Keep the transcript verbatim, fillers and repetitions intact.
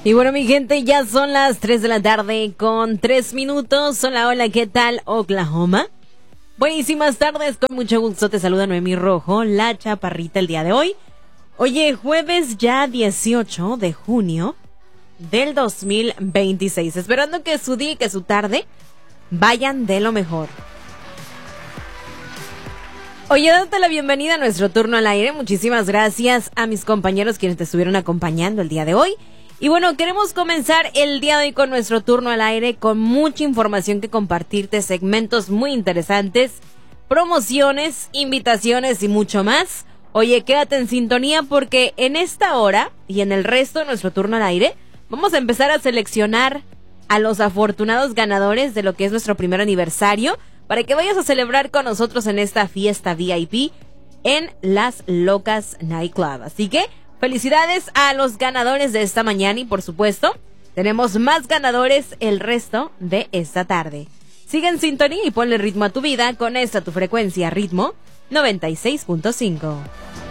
Y bueno, mi gente, ya son las tres de la tarde con tres minutos. Hola, hola, ¿qué tal, Oklahoma? Buenísimas tardes, con mucho gusto te saluda Noemí Rojo, la chaparrita el día de hoy. Oye, jueves ya dieciocho de junio del dos mil veintiséis. Esperando que su día y que su tarde vayan de lo mejor. Oye, dándote la bienvenida a nuestro turno al aire. Muchísimas gracias a mis compañeros quienes te estuvieron acompañando el día de hoy. Y bueno, queremos comenzar el día de hoy con nuestro turno al aire, con mucha información que compartirte, segmentos muy interesantes, promociones, invitaciones y mucho más. Oye, quédate en sintonía porque en esta hora y en el resto de nuestro turno al aire vamos a empezar a seleccionar a los afortunados ganadores de lo que es nuestro primer aniversario para que vayas a celebrar con nosotros en esta fiesta V I P en Las Locas Nightclub. Así que felicidades a los ganadores de esta mañana y por supuesto tenemos más ganadores el resto de esta tarde. Sigue en sintonía y ponle ritmo a tu vida con esta tu frecuencia Ritmo noventa y seis punto cinco.